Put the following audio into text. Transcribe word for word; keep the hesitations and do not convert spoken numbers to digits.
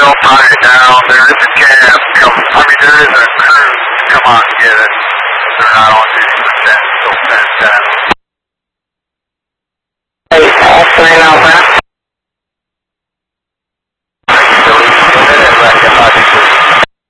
they'll find it down. There is a cab come, I mean, there is a crew to come out and get it. They're not on duty for that, so fantastic. Hey, all three now,